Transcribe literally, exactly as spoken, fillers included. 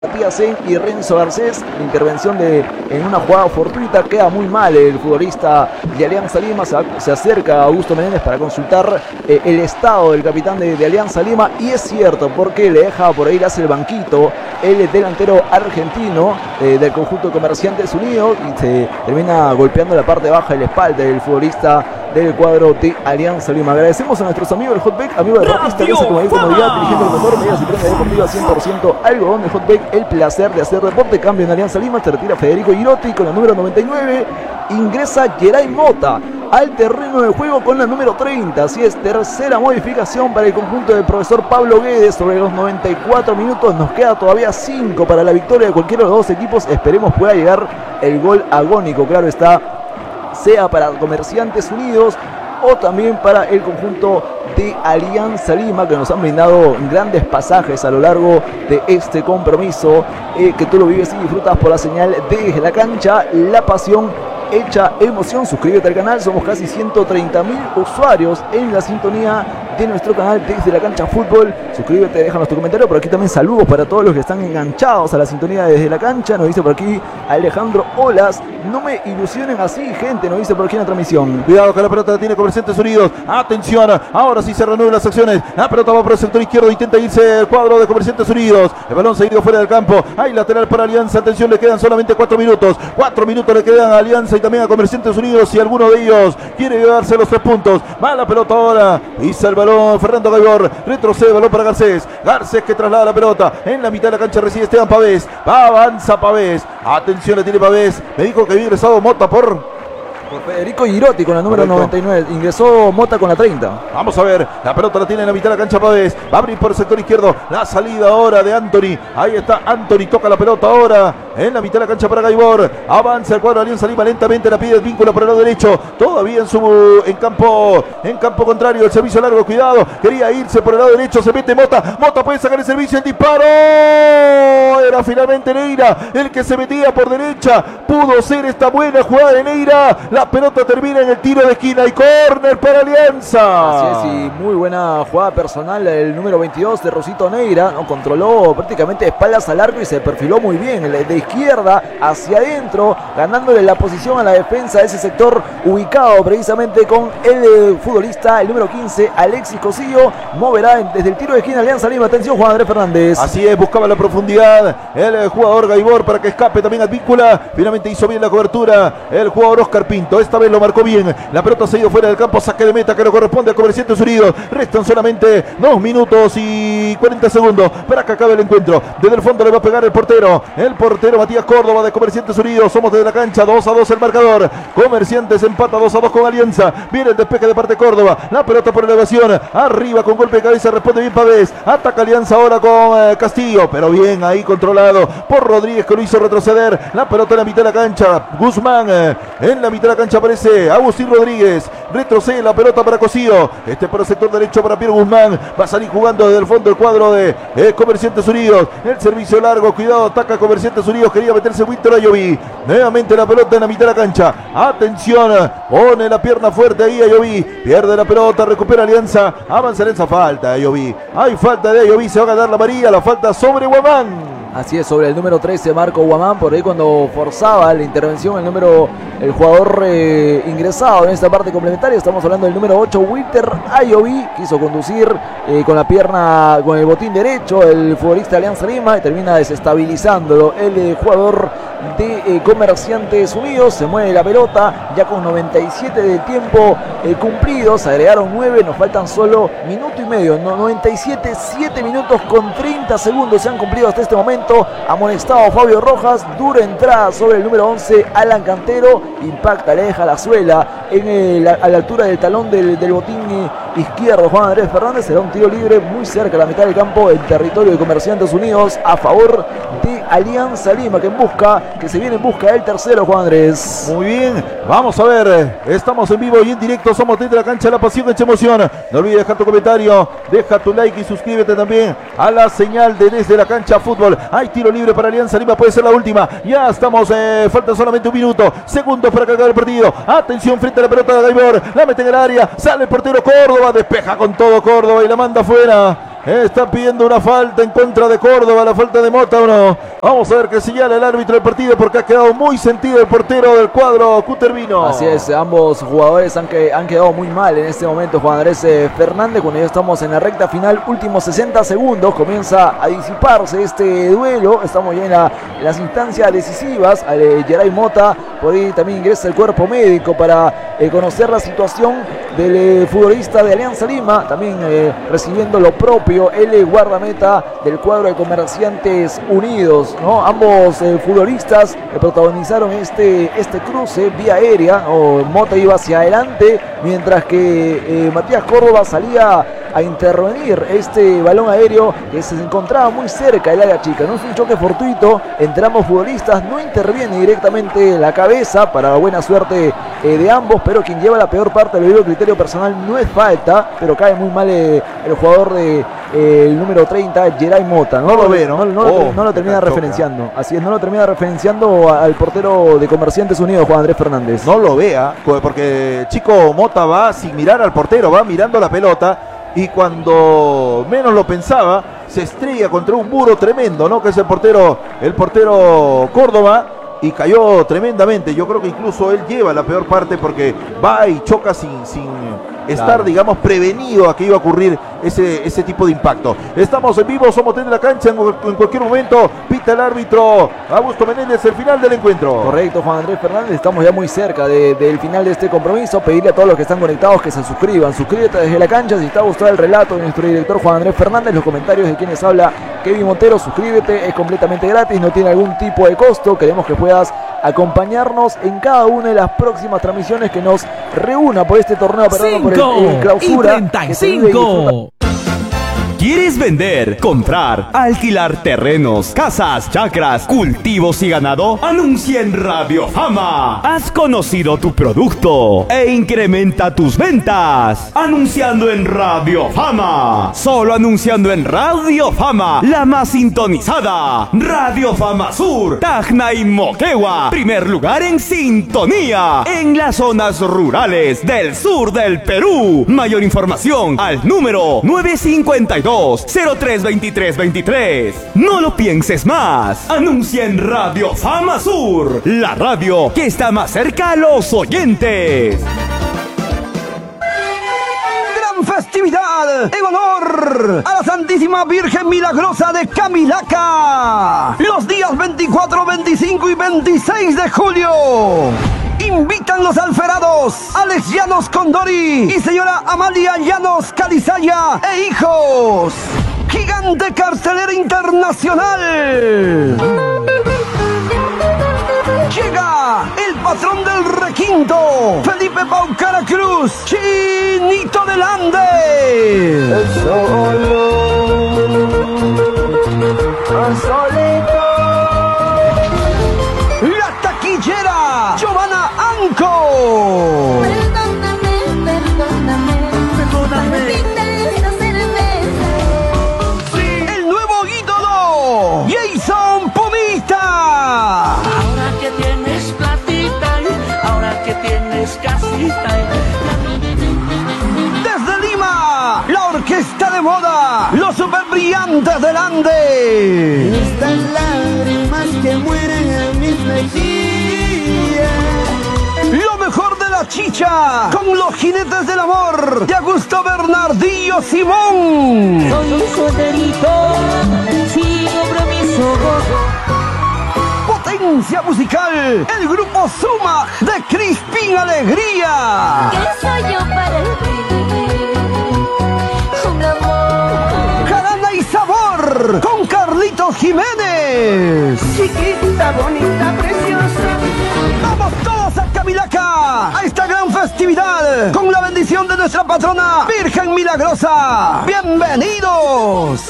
Sen y Renzo Garcés, intervención de, en una jugada fortuita, queda muy mal el futbolista de Alianza Lima, se, se acerca a Augusto Menéndez para consultar eh, el estado del capitán de, de Alianza Lima, y es cierto, porque le deja por ahí, le hace el banquito el delantero argentino eh, del conjunto de Comerciantes Unidos, y se termina golpeando la parte baja de la espalda del futbolista del cuadro de Alianza Lima. Agradecemos a nuestros amigos del Hotback, amigo de Rapista, que como comodidad, dirigiendo el motor, medidas y prenda deportiva cien por ciento algodón de Hotback, el placer de hacer deporte. Cambio en Alianza Lima, se retira Federico Girotti con la número noventa y nueve, ingresa Geray Mota al terreno de juego con la número treinta, así es, tercera modificación para el conjunto del profesor Pablo Guedes sobre los noventa y cuatro minutos, nos queda todavía cinco para la victoria de cualquiera de los dos equipos, esperemos pueda llegar el gol agónico, claro está, sea para Comerciantes Unidos o también para el conjunto de Alianza Lima, que nos han brindado grandes pasajes a lo largo de este compromiso, eh, que tú lo vives y disfrutas por la señal desde la cancha, la pasión hecha emoción. Suscríbete al canal, somos casi ciento treinta mil usuarios en la sintonía de nuestro canal desde la cancha fútbol. Suscríbete, déjanos tu comentario. Por aquí también saludos para todos los que están enganchados a la sintonía desde la cancha. Nos dice por aquí Alejandro Olas, no me ilusionen así, gente, nos dice por aquí en la transmisión. Cuidado que la pelota la tiene Comerciantes Unidos, atención, ahora sí se reanudan las acciones, la pelota va por el sector izquierdo, intenta irse el cuadro de Comerciantes Unidos, el balón se ha ido fuera del campo, hay lateral para Alianza, atención, le quedan solamente cuatro minutos, cuatro minutos le quedan a Alianza y también a Comerciantes Unidos, si alguno de ellos quiere llevarse los tres puntos. Va la pelota ahora, pisa el balón Fernando Gaibor, retrocede el balón para Garcés, Garcés que traslada la pelota, en la mitad de la cancha recibe Esteban Pavés, va, avanza Pavés, atención, le tiene Pavés, me dijo que había ingresado Mota por... Por Federico Girotti con la número Correcto. noventa y nueve. Ingresó Mota con la treinta. Vamos a ver. La pelota la tiene en la mitad de la cancha Pavés. Va a abrir por el sector izquierdo. La salida ahora de Anthony. Ahí está Anthony. Toca la pelota ahora en la mitad de la cancha para Gaibor. Avanza el cuadro de Alianza Lima. Lentamente la pide el vínculo por el lado derecho. Todavía en su en campo en campo contrario. El servicio largo. Cuidado. Quería irse por el lado derecho. Se mete Mota. Mota puede sacar el servicio. El disparo. Era finalmente Neira el que se metía por derecha. Pudo ser esta buena jugada de Neira. La pelota termina en el tiro de esquina y córner para Alianza. Así es, y muy buena jugada personal el número veintidós de Rosito Neira, ¿no? Controló prácticamente espaldas al arco y se perfiló muy bien de izquierda hacia adentro, ganándole la posición a la defensa de ese sector, ubicado precisamente con el futbolista, el número quince, Alexis Cosillo. Moverá desde el tiro de esquina Alianza Lima. Atención, Juan Andrés Fernández. Así es, buscaba la profundidad el jugador Gaibor para que escape también al víncula. Finalmente hizo bien la cobertura el jugador Oscar Pinto. Esta vez lo marcó bien. La pelota se ha ido fuera del campo. Saque de meta que le corresponde a Comerciantes Unidos. Restan solamente dos minutos y cuarenta segundos para que acabe el encuentro. Desde el fondo le va a pegar el portero. El portero Matías Córdoba de Comerciantes Unidos. Somos desde la cancha. dos a dos el marcador. Comerciantes empata dos a dos con Alianza. Viene el despeje de parte de Córdoba. La pelota por elevación. Arriba con golpe de cabeza. Responde bien Pavés. Ataca Alianza ahora con eh, Castillo. Pero bien ahí controlado por Rodríguez, que lo hizo retroceder. La pelota en la mitad de la cancha. Guzmán eh, en la mitad de la cancha aparece Agustín Rodríguez, retrocede la pelota para Cosío, este por el sector derecho para Piero Guzmán, va a salir jugando desde el fondo el cuadro de eh, Comerciantes Unidos, el servicio largo, cuidado, ataca Comerciantes Unidos, quería meterse Víctor Ayoví, nuevamente la pelota en la mitad de la cancha, atención, pone la pierna fuerte ahí Ayoví, pierde la pelota, recupera Alianza, avanza en esa falta Ayoví, hay falta de Ayoví, se va a ganar la María, la falta sobre Guamán. Así es, sobre el número trece, Marco Guamán, por ahí cuando forzaba la intervención el número, el jugador eh, ingresado en esta parte complementaria. Estamos hablando del número ocho, Wilter Ayoví, quiso conducir eh, con la pierna, con el botín derecho, el futbolista de Alianza Lima, y termina desestabilizándolo el eh, jugador de eh, Comerciantes Unidos. Se mueve la pelota, ya con noventa y siete de tiempo eh, cumplidos, agregaron nueve, nos faltan solo minuto y medio, no, noventa y siete, siete minutos con treinta segundos se han cumplido hasta este momento. Amonestado Fabio Rojas, dura entrada sobre el número once, Alan Cantero, impacta, le deja la suela en el, a la altura del talón del, del botín izquierdo Juan Andrés Fernández. Será un tiro libre muy cerca de la mitad del campo en territorio de Comerciantes Unidos a favor de Alianza Lima, que en busca, que se viene en busca del tercero, Juan Andrés. Muy bien, vamos a ver, estamos en vivo y en directo, somos desde la cancha, la pasión hecha emoción. No olvides dejar tu comentario, deja tu like y suscríbete también a la señal de Desde la Cancha Fútbol. Hay tiro libre para Alianza Lima, puede ser la última. Ya estamos, eh, falta solamente un minuto, segundos para que acabe el partido. Atención frente a la pelota de Gaibor, la mete en el área, sale el portero Córdoba, despeja con todo Córdoba y la manda afuera. Está pidiendo una falta en contra de Córdoba, la falta de Mota o no. Vamos a ver qué señala el árbitro del partido porque ha quedado muy sentido el portero del cuadro Cutervino. Así es, ambos jugadores han, que, han quedado muy mal en este momento. Juan Andrés eh, Fernández, cuando ya estamos en la recta final, últimos sesenta segundos, comienza a disiparse este duelo. Estamos ya en, la, en las instancias decisivas. Eh, Geray Mota, por ahí también ingresa el cuerpo médico para eh, conocer la situación del eh, futbolista de Alianza Lima, también eh, recibiendo lo propio el guardameta del cuadro de Comerciantes Unidos, ¿no? Ambos eh, futbolistas eh, protagonizaron este, este cruce vía aérea, ¿no? Mota iba hacia adelante, mientras que eh, Matías Córdoba salía a intervenir este balón aéreo que se encontraba muy cerca del área chica. No es un choque fortuito entre ambos futbolistas, no interviene directamente la cabeza para buena suerte eh, de ambos, pero quien lleva la peor parte del video criterio personal no es falta, pero cae muy mal eh, el jugador de eh, el número treinta, Geray Mota. No, no lo ve, ¿no? No, no, oh, lo, no lo termina referenciando. Choca. Así es, no lo termina referenciando al portero de Comerciantes Unidos, Juan Andrés Fernández. No lo vea, porque chico Mota va sin mirar al portero, va mirando la pelota. Y cuando menos lo pensaba, se estrella contra un muro tremendo, ¿no? Que es el portero, el portero Córdoba, y cayó tremendamente. Yo creo que incluso él lleva la peor parte porque va y choca sin, sin estar, claro, digamos, prevenido a que iba a ocurrir ese, ese tipo de impacto. Estamos en vivo, somos de la cancha, en, en cualquier momento pita el árbitro Augusto Menéndez el final del encuentro. Correcto, Juan Andrés Fernández, estamos ya muy cerca de, del final de este compromiso. Pedirle a todos los que están conectados que se suscriban, suscríbete desde la cancha si te ha gustado el relato de nuestro director Juan Andrés Fernández, los comentarios de quienes habla Kevin Montero, suscríbete, es completamente gratis, no tiene algún tipo de costo. Queremos que puedas acompañarnos en cada una de las próximas transmisiones que nos reúna por este torneo, perdón, por el, el clausura. treinta y cinco. ¿Quieres vender, comprar, alquilar terrenos, casas, chacras, cultivos y ganado? Anuncia en Radio Fama. Has conocido tu producto e incrementa tus ventas. Anunciando en Radio Fama. Solo anunciando en Radio Fama, la más sintonizada. Radio Fama Sur, Tacna y Moquegua. Primer lugar en sintonía en las zonas rurales del sur del Perú. Mayor información al número nueve cinco dos, cero tres veintitrés veintitrés. No lo pienses más. Anuncia en Radio Fama Sur, la radio que está más cerca a los oyentes. Gran festividad en honor a la Santísima Virgen Milagrosa de Camilaca. Los días veinticuatro, veinticinco y veintiséis de julio. Invitan los alferados Alex Llanos Condori y señora Amalia Llanos Calizaya e hijos. Gigante cartelera internacional. Llega el patrón del requinto, Felipe Paucara Cruz, Chinito del Ande. El solo, el solito. La taquillera, Giovanna Anco. Perdóname, perdóname, perdóname. Esta cerveza. Sí. El nuevo ídolo, Jason Pumita. Ahora que tienes platita, ahora que tienes casita. Desde Lima, la orquesta de moda, los super brillantes del Ande. Estas lágrimas que mueren en mis mejillas. Lo mejor de la chicha, con los jinetes del amor, de Augusto Bernardillo Simón. Soy un solterito, sin compromiso. Potencia musical, el grupo Suma de Crispín Alegría. ¿Qué soy yo para ti? Un amor. Jarana y sabor, con Carlitos Jiménez. Chiquita, bonita, preciosa. Vamos todos a Camilaca, a esta gran festividad, con la bendición de nuestra patrona Virgen Milagrosa. ¡Bienvenidos!